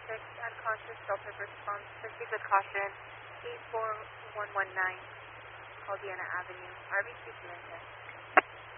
unconscious, Delta response. Proceed with caution. 84119, Caldana Avenue, RBC Commander.